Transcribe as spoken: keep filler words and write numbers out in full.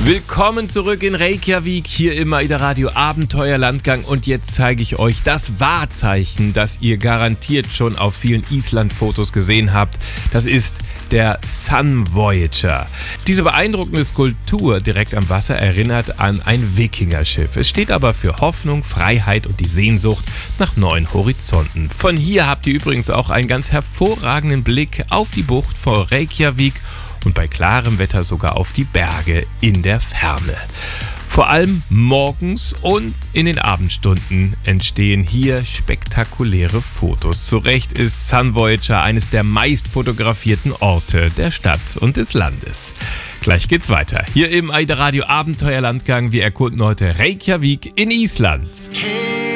Willkommen zurück in Reykjavik, hier im AIDA Radio Abenteuerlandgang, und jetzt zeige ich euch das Wahrzeichen, das ihr garantiert schon auf vielen Island-Fotos gesehen habt. Das ist der Sun Voyager. Diese beeindruckende Skulptur direkt am Wasser erinnert an ein Wikingerschiff. Es steht aber für Hoffnung, Freiheit und die Sehnsucht nach neuen Horizonten. Von hier habt ihr übrigens auch einen ganz hervorragenden Blick auf die Bucht vor Reykjavik und bei klarem Wetter sogar auf die Berge in der Ferne. Vor allem morgens und in den Abendstunden entstehen hier spektakuläre Fotos. Zu Recht ist Sun Voyager eines der meist fotografierten Orte der Stadt und des Landes. Gleich geht's weiter. Hier im AIDA Radio Abenteuerlandgang. Wir erkunden heute Reykjavik in Island. Hey.